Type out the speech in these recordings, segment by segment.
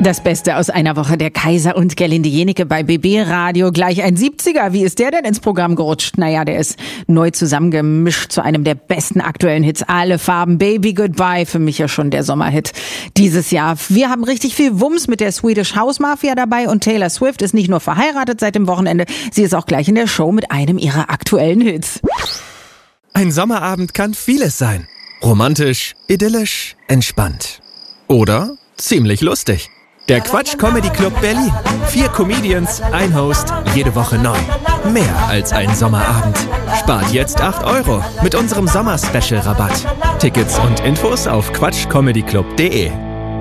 Das Beste aus einer Woche, der Kaiser und Gerlinde Jennecke bei BB Radio. Gleich ein 70er. Wie ist der denn ins Programm gerutscht? Naja, der ist neu zusammengemischt zu einem der besten aktuellen Hits. Alle Farben, Baby Goodbye. Für mich ja schon der Sommerhit dieses Jahr. Wir haben richtig viel Wumms mit der Swedish House Mafia dabei und Taylor Swift ist nicht nur verheiratet seit dem Wochenende, sie ist auch gleich in der Show mit einem ihrer aktuellen Hits. Ein Sommerabend kann vieles sein. Romantisch, idyllisch, entspannt. Oder ziemlich lustig. Der Quatsch Comedy Club Berlin. 4 Comedians, ein Host, jede Woche neu. Mehr als ein Sommerabend. Spart jetzt 8 € mit unserem Sommer-Special-Rabatt. Tickets und Infos auf quatschcomedyclub.de.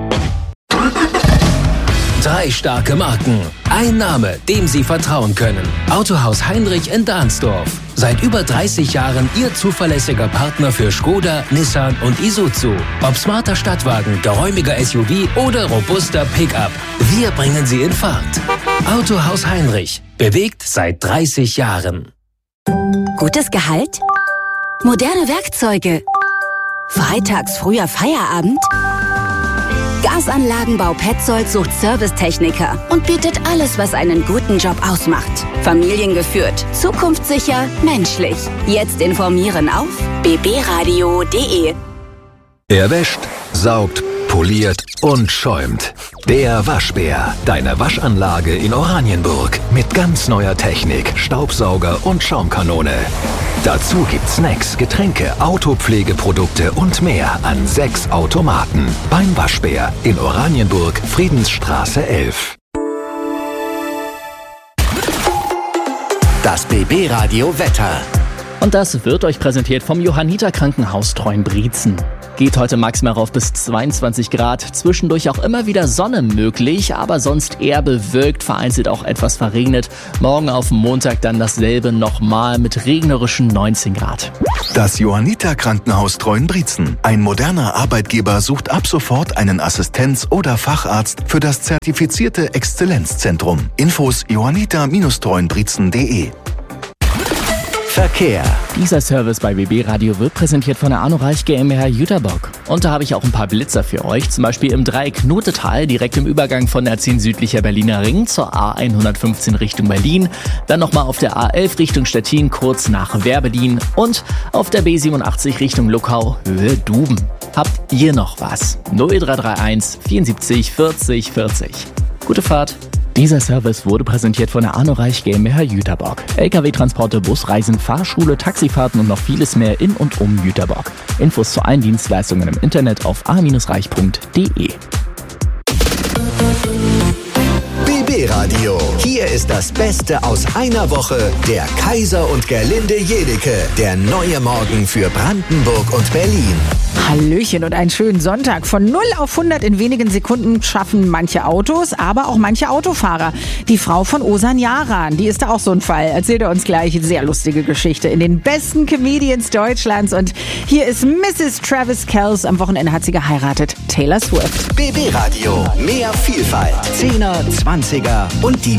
3 starke Marken. Ein Name, dem Sie vertrauen können. Autohaus Heinrich in Dahnsdorf. Seit über 30 Jahren Ihr zuverlässiger Partner für Skoda, Nissan und Isuzu. Ob smarter Stadtwagen, geräumiger SUV oder robuster Pickup. Wir bringen Sie in Fahrt. Autohaus Heinrich. Bewegt seit 30 Jahren. Gutes Gehalt? Moderne Werkzeuge? Freitags früher Feierabend? Gasanlagenbau Petzold sucht Servicetechniker und bietet alles, was einen guten Job ausmacht. Familiengeführt, zukunftssicher, menschlich. Jetzt informieren auf bbradio.de. Er wäscht, saugt, poliert und schäumt. Der Waschbär, deine Waschanlage in Oranienburg. Mit ganz neuer Technik, Staubsauger und Schaumkanone. Dazu gibt's Snacks, Getränke, Autopflegeprodukte und mehr an 6 Automaten. Beim Waschbär in Oranienburg, Friedensstraße 11. Das BB Radio Wetter. Und das wird euch präsentiert vom Johanniter Krankenhaus Treuenbrietzen. Geht heute maximal rauf bis 22 Grad. Zwischendurch auch immer wieder Sonne möglich, aber sonst eher bewölkt, vereinzelt auch etwas verregnet. Morgen auf Montag dann dasselbe nochmal mit regnerischen 19 Grad. Das Johanniter Krankenhaus Treuenbrietzen. Ein moderner Arbeitgeber sucht ab sofort einen Assistenz- oder Facharzt für das zertifizierte Exzellenzzentrum. Infos johanniter-treuenbrietzen.de. Verkehr. Dieser Service bei BB Radio wird präsentiert von der Arno Reich GmbH Jüterbock. Und da habe ich auch ein paar Blitzer für euch, zum Beispiel im Dreieck Notetal, direkt im Übergang von der 10 südlicher Berliner Ring zur A115 Richtung Berlin, dann nochmal auf der A11 Richtung Stettin, kurz nach Wehrberlin und auf der B87 Richtung Luckau, Höhe Duben. Habt ihr noch was? 0331 74 40 40. Gute Fahrt. Dieser Service wurde präsentiert von der Arno Reich GmbH Jüterbock. LKW-Transporte, Busreisen, Fahrschule, Taxifahrten und noch vieles mehr in und um Jüterbock. Infos zu allen Dienstleistungen im Internet auf a-reich.de. BB Radio. Hier ist das Beste aus einer Woche. Der Kaiser und Gerlinde Jennecke. Der neue Morgen für Brandenburg und Berlin. Hallöchen und einen schönen Sonntag. Von 0 auf 100 in wenigen Sekunden schaffen manche Autos, aber auch manche Autofahrer. Die Frau von Ozan Yaran, die ist da auch so ein Fall. Erzählt er uns gleich. Sehr lustige Geschichte in den besten Comedians Deutschlands. Und hier ist Mrs. Travis Kelce. Am Wochenende hat sie geheiratet. Taylor Swift. BB Radio. Mehr Vielfalt. 10er, 20er und die